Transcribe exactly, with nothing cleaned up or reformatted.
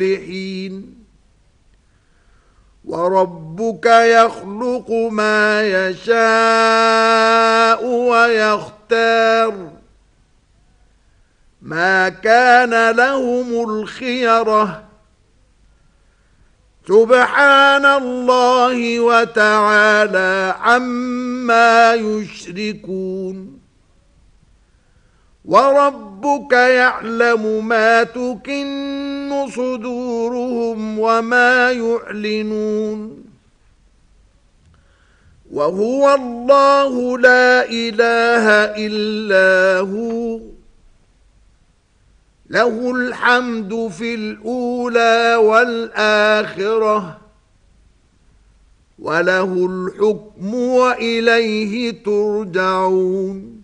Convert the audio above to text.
الصالحين وربك يخلق ما يشاء ويختار ما كان لهم الخيرة سبحان الله وتعالى عما يشركون وربك يعلم ما تكن صدورهم وما يعلنون وهو الله لا إله إلا هو له الحمد في الأولى والآخرة وله الحكم وإليه ترجعون